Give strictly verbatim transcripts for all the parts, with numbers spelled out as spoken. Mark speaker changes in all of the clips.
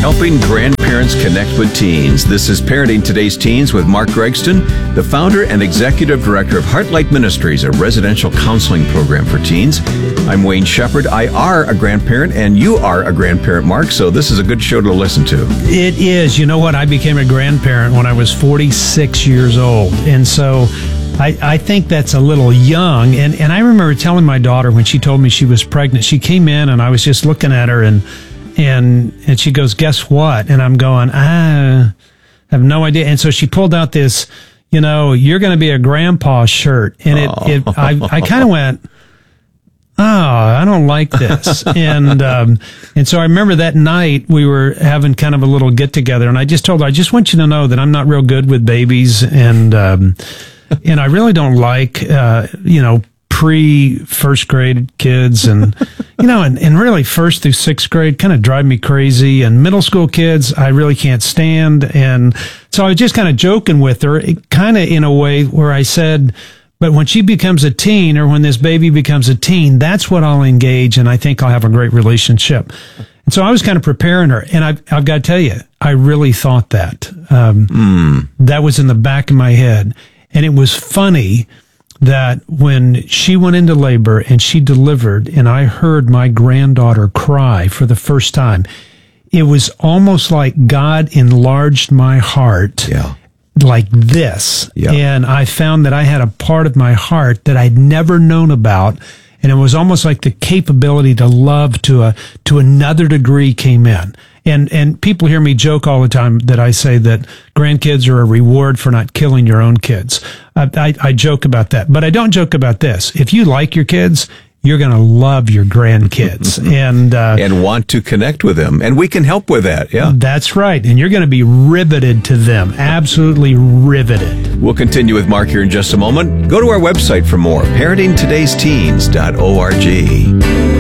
Speaker 1: helping grandparents connect with teens. This is Parenting Today's Teens with Mark Gregston, the founder and executive director of Heartlight Ministries, a residential counseling program for teens. I'm Wayne Shepherd. I are a grandparent, and you are a grandparent, Mark, so this is a good show to listen to.
Speaker 2: It is. You know what? I became a grandparent when I was forty-six years old, and so I, I think that's a little young. And, and I remember telling my daughter when she told me she was pregnant, she came in and I was just looking at her and and and she goes, "Guess what?" And I'm going, I have no idea. And so she pulled out this, you know, "You're going to be a grandpa" shirt. And it,
Speaker 1: oh.
Speaker 2: it I, I kind of went, oh, I don't like this. and um, and so I remember that night we were having kind of a little get together, and I just told her, I just want you to know that I'm not real good with babies, and um, and I really don't like, uh, you know, pre first grade kids, and you know, and, and really first through sixth grade kind of drive me crazy, and middle school kids I really can't stand. And so I was just kind of joking with her, kind of in a way where I said, but when she becomes a teen, or when this baby becomes a teen, that's what I'll engage, and I think I'll have a great relationship. And so I was kind of preparing her, and I've, I've got to tell you, I really thought that. Um, mm. That was in the back of my head. And it was funny that when she went into labor and she delivered, and I heard my granddaughter cry for the first time, it was almost like God enlarged my heart.
Speaker 1: Yeah.
Speaker 2: Like this. Yeah. And I found that I had a part of my heart that I'd never known about. And it was almost like the capability to love to a, to another degree came in. And, and people hear me joke all the time that I say that grandkids are a reward for not killing your own kids. I, I, I joke about that, but I don't joke about this. If you like your kids, you're going to love your grandkids and uh,
Speaker 1: and want to connect with them. And we can help with that. Yeah,
Speaker 2: that's right. And you're going to be riveted to them. Absolutely riveted.
Speaker 1: We'll continue with Mark here in just a moment. Go to our website for more, parenting todays teens dot org.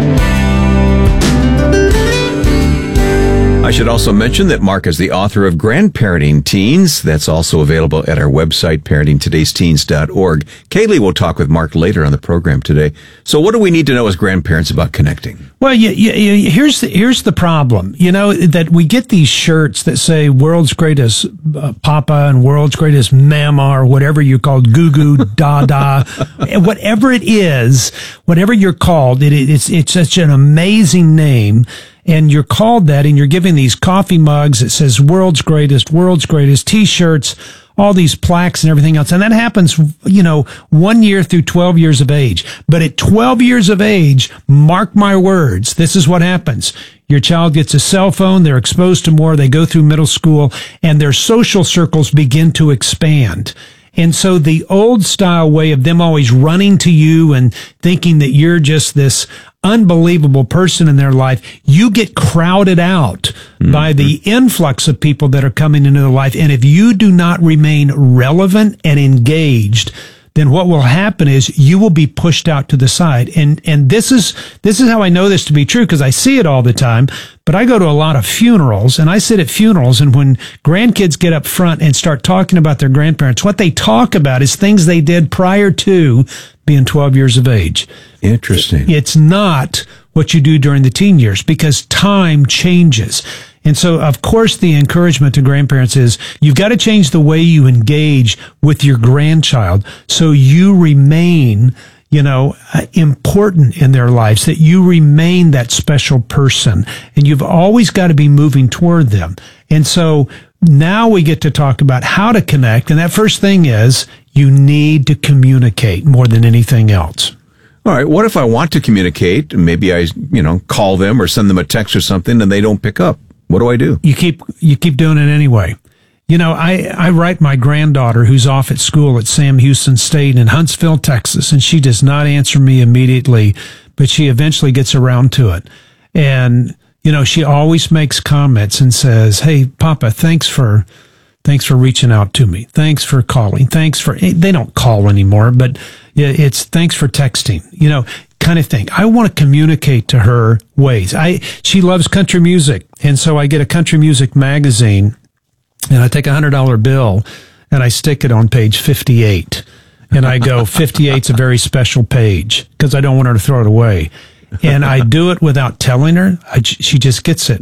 Speaker 1: I should also mention that Mark is the author of Grandparenting Teens. That's also available at our website, parenting todays teens dot org. Kaylee will talk with Mark later on the program today. So what do we need to know as grandparents about connecting?
Speaker 2: Well, you, you, you, here's, the, here's the problem. You know, that we get these shirts that say world's greatest uh, papa and world's greatest mama, or whatever you're called, goo goo, dada, whatever it is, whatever you're called, it, it's, it's such an amazing name. And you're called that, and you're given these coffee mugs that says world's greatest, world's greatest, t-shirts, all these plaques and everything else. And that happens, you know, one year through twelve years of age. But at twelve years of age, mark my words, this is what happens. Your child gets a cell phone, they're exposed to more, they go through middle school, and their social circles begin to expand. And so the old style way of them always running to you and thinking that you're just this unbelievable person in their life, you get crowded out mm-hmm. by the influx of people that are coming into their life. And if you do not remain relevant and engaged, then what will happen is you will be pushed out to the side. And, and this is, this is how I know this to be true, because I see it all the time, but I go to a lot of funerals, and I sit at funerals, and when grandkids get up front and start talking about their grandparents, what they talk about is things they did prior to being twelve years of age.
Speaker 1: Interesting.
Speaker 2: It's not what you do during the teen years, because time changes. And so, of course, the encouragement to grandparents is you've got to change the way you engage with your grandchild so you remain, you know, uh, important in their lives, that you remain that special person. And you've always got to be moving toward them. And so now we get to talk about how to connect. And that first thing is you need to communicate more than anything else.
Speaker 1: All right. What if I want to communicate? Maybe I, you know, call them or send them a text or something, and they don't pick up. What do I do?
Speaker 2: You keep, you keep doing it anyway. You know, I, I write my granddaughter who's off at school at Sam Houston State in Huntsville, Texas, and she does not answer me immediately, but she eventually gets around to it. And, you know, she always makes comments and says, "Hey, Papa, thanks for, thanks for reaching out to me. Thanks for calling. Thanks for," they don't call anymore, but it's thanks for texting, you know, kind of thing. I want to communicate to her ways. I, she loves country music. And so I get a country music magazine, and I take a hundred dollar bill and I stick it on page fifty-eight. And I go, fifty-eight's a very special page, because I don't want her to throw it away. And I do it without telling her. I, she just gets it.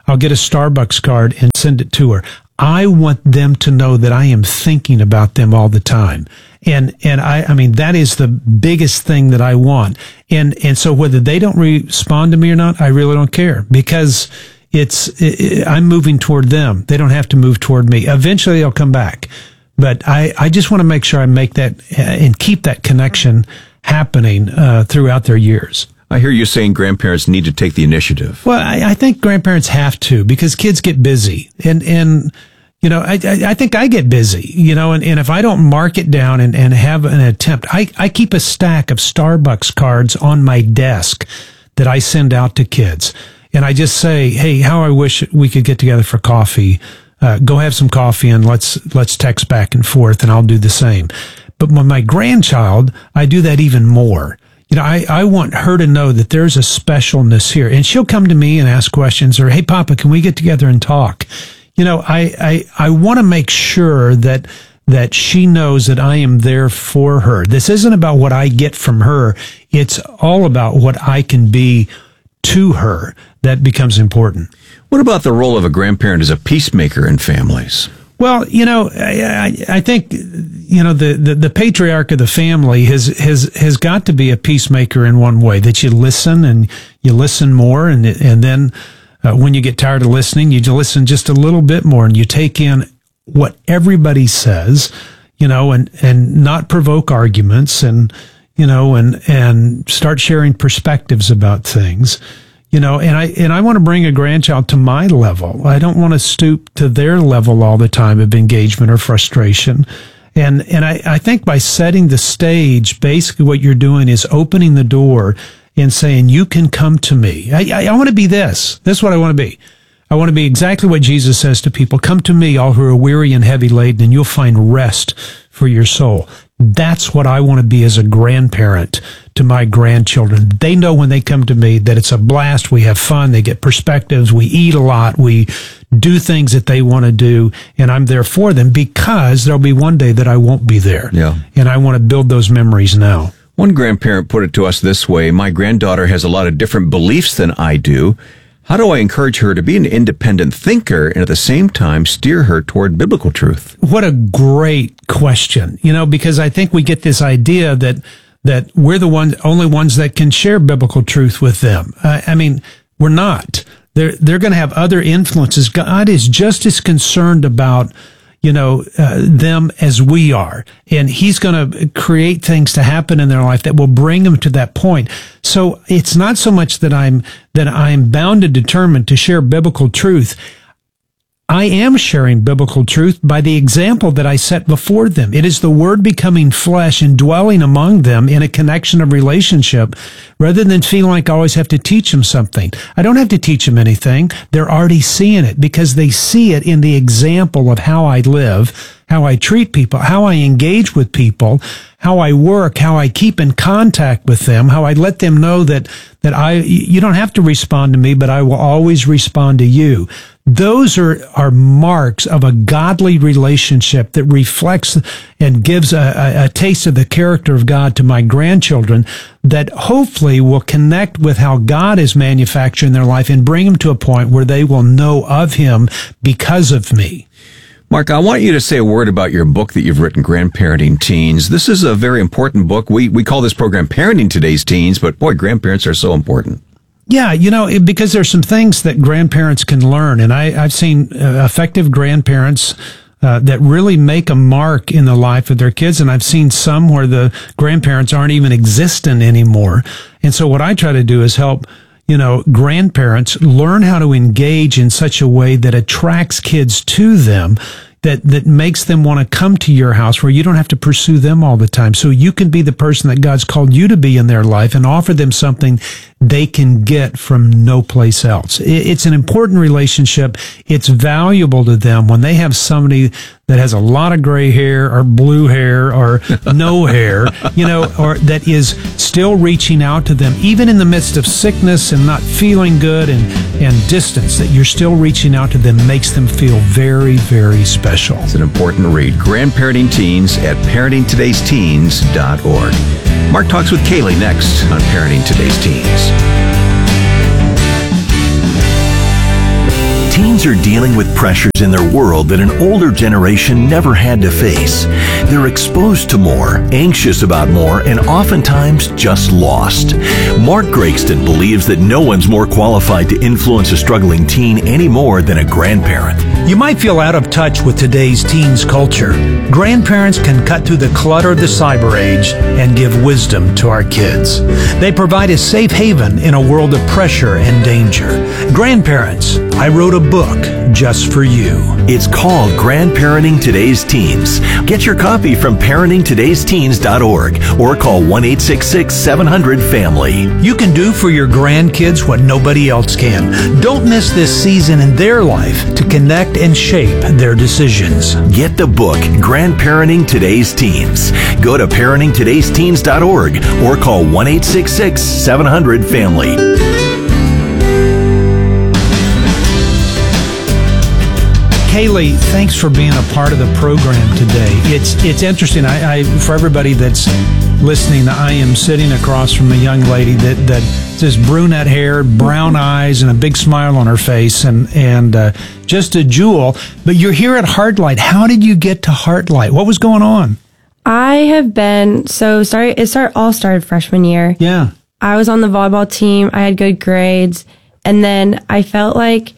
Speaker 2: I'll get a Starbucks card and send it to her. I want them to know that I am thinking about them all the time. And, and I, I mean, that is the biggest thing that I want. And, and so whether they don't respond to me or not, I really don't care, because it's, it, I'm moving toward them. They don't have to move toward me. Eventually they'll come back. But I, I just want to make sure I make that uh, and keep that connection happening uh, throughout their years.
Speaker 1: I hear you saying grandparents need to take the initiative.
Speaker 2: Well, I, I think grandparents have to, because kids get busy. And, and you know, I, I, I think I get busy, you know, and, and if I don't mark it down and, and have an attempt, I, I keep a stack of Starbucks cards on my desk that I send out to kids. And I just say, hey, how I wish we could get together for coffee. Uh, go have some coffee and let's, let's text back and forth, and I'll do the same. But with my grandchild, I do that even more. You know, I, I want her to know that there's a specialness here, and she'll come to me and ask questions, or, hey, Papa, can we get together and talk? You know, I, I, I want to make sure that, that she knows that I am there for her. This isn't about what I get from her. It's all about what I can be to her. That becomes important.
Speaker 1: What about the role of a grandparent as a peacemaker in families?
Speaker 2: Well, you know, I, I, I think, you know, the, the, the patriarch of the family has, has, has got to be a peacemaker in one way, that you listen and you listen more. And, and then uh, when you get tired of listening, you listen just a little bit more, and you take in what everybody says, you know, and, and not provoke arguments, and, you know, and, and start sharing perspectives about things. You know, and I, and I want to bring a grandchild to my level. I don't want to stoop to their level all the time of engagement or frustration. And, and I, I think by setting the stage, basically what you're doing is opening the door and saying, you can come to me. I, I, I want to be this. This is what I want to be. I want to be exactly what Jesus says to people. Come to me, all who are weary and heavy laden, and you'll find rest for your soul. That's what I want to be as a grandparent to my grandchildren. They know when they come to me that it's a blast. We have fun. They get perspectives. We eat a lot. We do things that they want to do. And I'm there for them, because there'll be one day that I won't be there.
Speaker 1: Yeah.
Speaker 2: And I want to build those memories now.
Speaker 1: One grandparent put it to us this way: my granddaughter has a lot of different beliefs than I do. How do I encourage her to be an independent thinker and at the same time steer her toward biblical truth?
Speaker 2: What a great question. You know, because I think we get this idea that that we're the ones, only ones that can share biblical truth with them. Uh, I mean, we're not. They're they're going to have other influences. God is just as concerned about, you know, uh, them as we are. And he's going to create things to happen in their life that will bring them to that point. So it's not so much that I'm, that I'm bound and determined to share biblical truth. I am sharing biblical truth by the example that I set before them. It is the Word becoming flesh and dwelling among them in a connection of relationship, rather than feeling like I always have to teach them something. I don't have to teach them anything. They're already seeing it, because they see it in the example of how I live, how I treat people, how I engage with people, how I work, how I keep in contact with them, how I let them know that, that I, you don't have to respond to me, but I will always respond to you. Those are, are marks of a godly relationship that reflects and gives a, a, a taste of the character of God to my grandchildren, that hopefully will connect with how God is manufacturing their life and bring them to a point where they will know of Him because of me.
Speaker 1: Mark, I want you to say a word about your book that you've written, Grandparenting Teens. This is a very important book. We we call this program Parenting Today's Teens, but boy, grandparents are so important.
Speaker 2: Yeah, you know, it, because there's some things that grandparents can learn. And I, I've seen uh, effective grandparents uh, that really make a mark in the life of their kids. And I've seen some where the grandparents aren't even existent anymore. And so what I try to do is help, you know, grandparents learn how to engage in such a way that attracts kids to them, that, that makes them want to come to your house, where you don't have to pursue them all the time. So you can be the person that God's called you to be in their life and offer them something they can get from no place else. It's an important relationship. It's valuable to them when they have somebody that has a lot of gray hair or blue hair or no hair, you know, or that is still reaching out to them, even in the midst of sickness and not feeling good and, and distance, that you're still reaching out to them makes them feel very, very special.
Speaker 1: It's an important read. Grandparenting Teens at parenting todays teens dot org. Mark talks with Kaylee next on Parenting Today's Teens.
Speaker 3: Teens are dealing with pressures in their world that an older generation never had to face. They're exposed to more, anxious about more, and oftentimes just lost. Mark Gregston believes that no one's more qualified to influence a struggling teen any more than a grandparent.
Speaker 2: You might feel out of touch with today's teens culture. Grandparents can cut through the clutter of the cyber age and give wisdom to our kids. They provide a safe haven in a world of pressure and danger. Grandparents, I wrote a book just for you.
Speaker 3: It's called Grandparenting Today's Teens. Get your copy from parenting todays teens dot org or call one eight six six, seven hundred, family.
Speaker 2: You can do for your grandkids what nobody else can. Don't miss this season in their life to connect and shape their decisions.
Speaker 3: Get the book, Grandparenting Today's Teens. Go to parenting todays teens dot org or call one eight six six, seven hundred, family.
Speaker 2: Kaylee, thanks for being a part of the program today. It's it's interesting. I, I for everybody that's listening, I am sitting across from a young lady that that has brunette hair, brown eyes, and a big smile on her face, and and uh, just a jewel. But you're here at Heartlight. How did you get to Heartlight? What was going on?
Speaker 4: I have been so sorry. It start all started freshman year.
Speaker 2: Yeah,
Speaker 4: I was on the volleyball team. I had good grades, and then I felt like,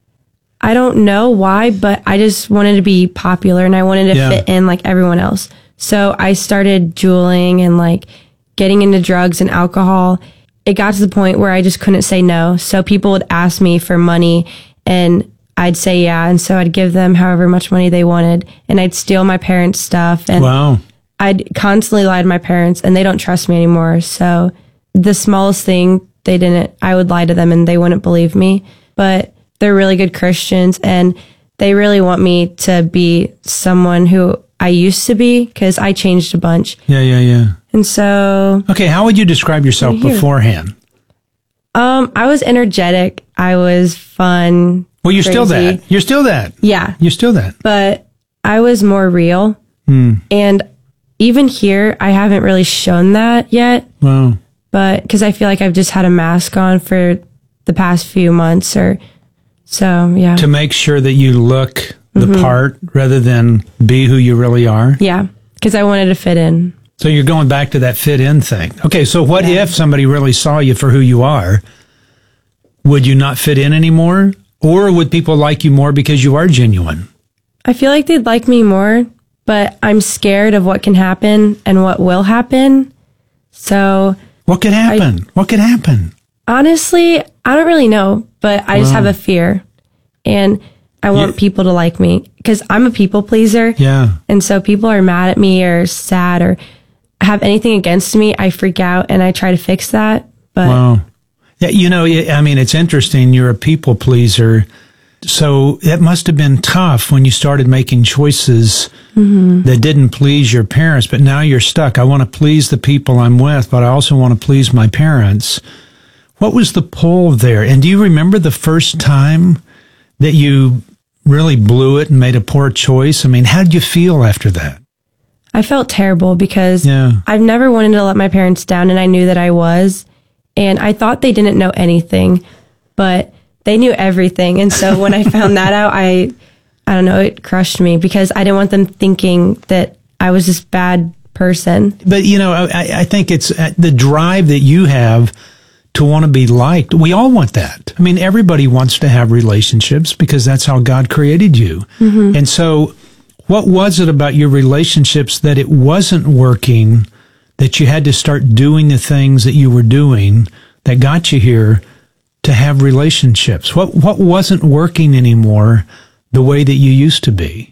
Speaker 4: I don't know why, but I just wanted to be popular and I wanted to
Speaker 2: yeah.
Speaker 4: fit in like everyone else. So I started juuling and like getting into drugs and alcohol. It got to the point where I just couldn't say no. So people would ask me for money and I'd say yeah. And so I'd give them however much money they wanted and I'd steal my parents' stuff. And
Speaker 2: wow.
Speaker 4: I'd constantly lie to my parents and they don't trust me anymore. So the smallest thing, they didn't, I would lie to them and they wouldn't believe me. But they're really good Christians and they really want me to be someone who I used to be because I changed a bunch.
Speaker 2: Yeah, yeah, yeah.
Speaker 4: And so...
Speaker 2: Okay, how would you describe yourself beforehand?
Speaker 4: Um, I was energetic. I was fun.
Speaker 2: Well, you're
Speaker 4: crazy.
Speaker 2: still that. You're still that.
Speaker 4: Yeah.
Speaker 2: You're still that.
Speaker 4: But I was more real.
Speaker 2: Hmm.
Speaker 4: And even here, I haven't really shown that yet.
Speaker 2: Wow.
Speaker 4: But because I feel like I've just had a mask on for the past few months or... So, yeah.
Speaker 2: To make sure that you look the
Speaker 4: mm-hmm.
Speaker 2: part rather than be who you really are?
Speaker 4: Yeah, because I wanted to fit in.
Speaker 2: So you're going back to that fit in thing. Okay, so what yeah. if somebody really saw you for who you are? Would you not fit in anymore? Or would people like you more because you are genuine?
Speaker 4: I feel like they'd like me more, but I'm scared of what can happen and what will happen. So...
Speaker 2: What could happen? I, what could happen?
Speaker 4: Honestly, I don't really know, but I just
Speaker 2: wow.
Speaker 4: have a fear. And I want
Speaker 2: yeah.
Speaker 4: people to like me because I'm a people pleaser.
Speaker 2: Yeah.
Speaker 4: And so people are mad at me or sad or have anything against me. I freak out and I try to fix that. But
Speaker 2: wow. Yeah, you know, I mean, it's interesting. You're a people pleaser. So it must have been tough when you started making choices mm-hmm. that didn't please your parents, but now you're stuck. I want to please the people I'm with, but I also want to please my parents. What was the pull there? And do you remember the first time that you really blew it and made a poor choice? I mean, how did you feel after that?
Speaker 4: I felt terrible because
Speaker 2: yeah.
Speaker 4: I've never wanted to let my parents down, and I knew that I was. And I thought they didn't know anything, but they knew everything. And so when I found that out, I, I don't know, it crushed me because I didn't want them thinking that I was this bad person.
Speaker 2: But, you know, I, I think it's the drive that you have to want to be liked. We all want that. I mean, everybody wants to have relationships because that's how God created you. Mm-hmm. And so what was it about your relationships that it wasn't working, that you had to start doing the things that you were doing that got you here to have relationships? What what wasn't working anymore the way that you used to be?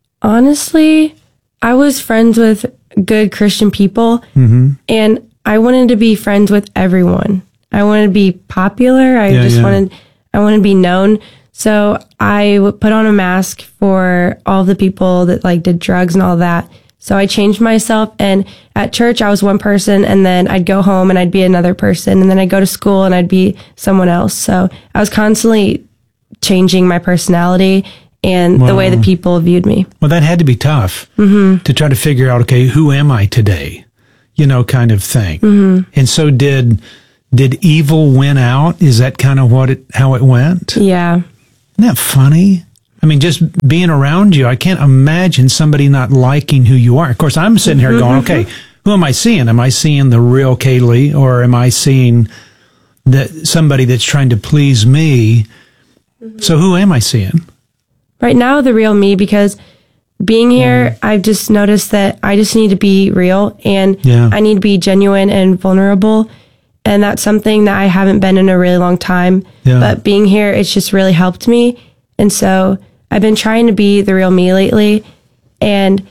Speaker 4: Honestly, I was friends with good Christian people, mm-hmm. and I wanted to be friends with everyone. I wanted to be popular. I yeah, just yeah. wanted, I wanted to be known. So I would put on a mask for all the people that like did drugs and all that. So I changed myself, and at church I was one person, and then I'd go home and I'd be another person, and then I'd go to school and I'd be someone else. So I was constantly changing my personality and wow. the way that people viewed me.
Speaker 2: Well, that had to be tough mm-hmm. to try to figure out, okay, who am I today? You know, kind of thing. Mm-hmm. And so did... Did evil win out? Is that kind of what it, how it went?
Speaker 4: Yeah.
Speaker 2: that funny? I mean, just being around you, I can't imagine somebody not liking who you are. Of course, I'm sitting here going, okay, who am I seeing? Am I seeing the real Kaylee, or am I seeing that somebody that's trying to please me? Mm-hmm. So who am I seeing?
Speaker 4: Right now, the real me, because being here, mm. I've just noticed that I just need to be real, and yeah. I need to be genuine and vulnerable. And that's something that I haven't been in a really long time. Yeah. But being here, it's just really helped me. And so I've been trying to be the real me lately. And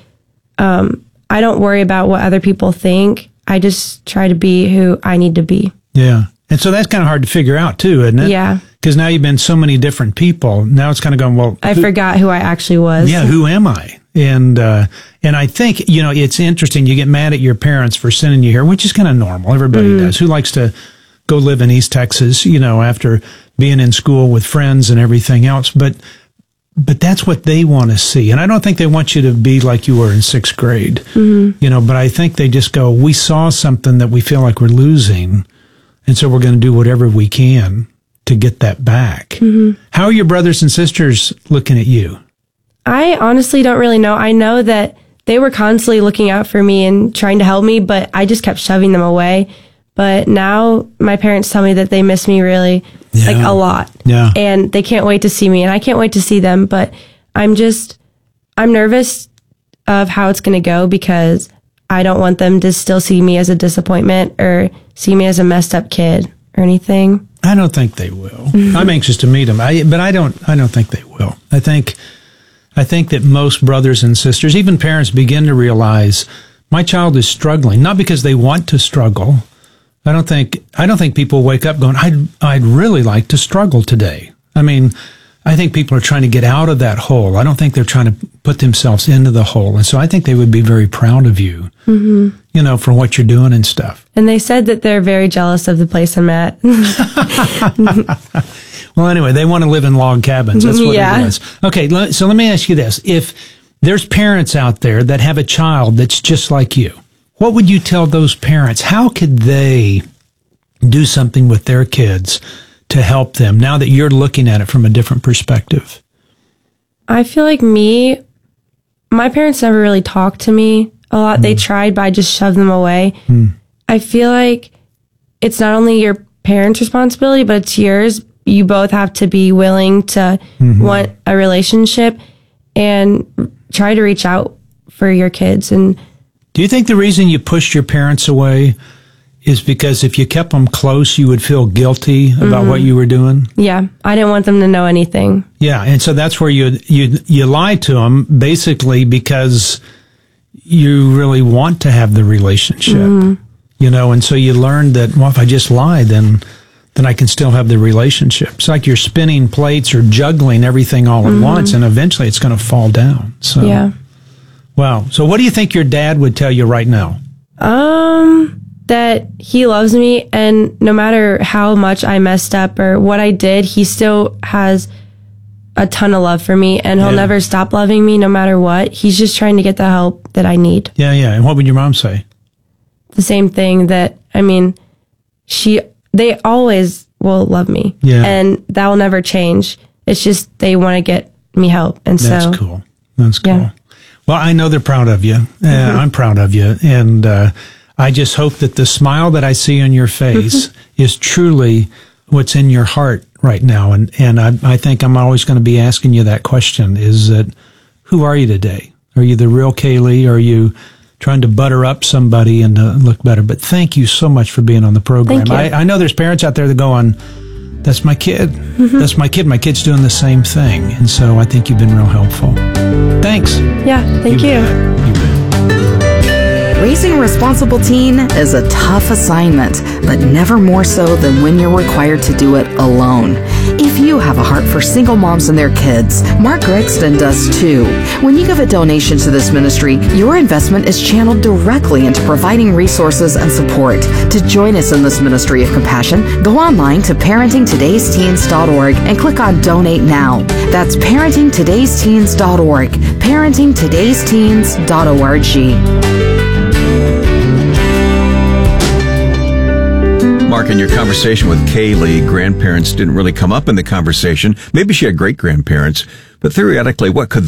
Speaker 4: um, I don't worry about what other people think. I just try to be who I need to be.
Speaker 2: Yeah. And so that's kind of hard to figure out too, isn't it?
Speaker 4: Yeah.
Speaker 2: Because now you've been so many different people. Now it's kind of going, well,
Speaker 4: I
Speaker 2: who,
Speaker 4: forgot who I actually was.
Speaker 2: Yeah, who am I? And uh, and I think, you know, it's interesting. You get mad at your parents for sending you here, which is kind of normal. Everybody mm. does. Who likes to go live in East Texas, you know, after being in school with friends and everything else? But but that's what they want to see. And I don't think they want you to be like you were in sixth grade, mm-hmm. you know, but I think they just go, we saw something that we feel like we're losing, and so we're going to do whatever we can to get that back. Mm-hmm. How are your brothers and sisters looking at you?
Speaker 4: I honestly don't really know. I know that they were constantly looking out for me and trying to help me, but I just kept shoving them away. But now my parents tell me that they miss me really, yeah. like a lot.
Speaker 2: Yeah.
Speaker 4: And they can't wait to see me, and I can't wait to see them. But I'm just, I'm nervous of how it's going to go, because I don't want them to still see me as a disappointment or see me as a messed up kid or anything.
Speaker 2: I don't think they will. I'm anxious to meet them, I, but I don't. I don't think they will. I think, I think that most brothers and sisters, even parents, begin to realize my child is struggling, not because they want to struggle. I don't think. I don't think people wake up going, "I'd I'd really like to struggle today." I mean, I think people are trying to get out of that hole. I don't think they're trying to put themselves into the hole, and so I think they would be very proud of you. Mm-hmm. You know, for what you're doing and stuff.
Speaker 4: And they said that they're very jealous of the place I'm at.
Speaker 2: Well, anyway, they want to live in log cabins. That's what yeah. it is. Okay, so let me ask you this. If there's parents out there that have a child that's just like you, what would you tell those parents? How could they do something with their kids to help them now that you're looking at it from a different perspective?
Speaker 4: I feel like me, my parents never really talked to me a lot. Mm. They tried, but I just shoved them away. Mm. I feel like it's not only your parents' responsibility, but it's yours. You both have to be willing to mm-hmm. want a relationship and try to reach out for your kids. And
Speaker 2: do you think the reason you pushed your parents away is because if you kept them close, you would feel guilty about mm-hmm. what you were doing?
Speaker 4: Yeah, I didn't want them to know anything.
Speaker 2: Yeah, and so that's where you you you lied to them, basically because you really want to have the relationship, mm-hmm. you know, and so you learned that, well, if I just lie, then then I can still have the relationship. It's like you're spinning plates or juggling everything all at mm-hmm. once, and eventually it's going to fall down. So,
Speaker 4: yeah.
Speaker 2: Wow. So what do you think your dad would tell you right now?
Speaker 4: Um, that he loves me, and no matter how much I messed up or what I did, he still has a ton of love for me, and he'll yeah. never stop loving me no matter what. He's just trying to get the help that I need.
Speaker 2: Yeah, yeah. And what would your mom say?
Speaker 4: The same thing. That, I mean, she, they always will love me.
Speaker 2: Yeah.
Speaker 4: And that will never change. It's just they want to get me help. And
Speaker 2: That's
Speaker 4: so.
Speaker 2: That's cool. That's cool.
Speaker 4: Yeah.
Speaker 2: Well, I know they're proud of you. Uh, mm-hmm. I'm proud of you. And uh, I just hope that the smile that I see on your face is truly what's in your heart right now. And and I, I think I'm always going to be asking you that question, is that who are you today? Are you the real Kaylee? Or are you trying to butter up somebody and uh, look better? But thank you so much for being on the program.
Speaker 4: Thank you.
Speaker 2: I, I know there's parents out there that go on, that's my kid. Mm-hmm. That's my kid. My kid's doing the same thing. And so I think you've been real helpful. Thanks.
Speaker 4: Yeah, thank you.
Speaker 2: You bet. You bet.
Speaker 5: Raising a responsible teen is a tough assignment, but never more so than when you're required to do it alone. If you have a heart for single moms and their kids, Mark Gregston does too. When you give a donation to this ministry, your investment is channeled directly into providing resources and support. To join us in this ministry of compassion, go online to parenting today's teens dot org and click on Donate Now. That's parenting today's teens dot org, parenting today's teens dot org.
Speaker 1: Mark, in your conversation with Kaylee, grandparents didn't really come up in the conversation. Maybe she had great grandparents, but theoretically, what could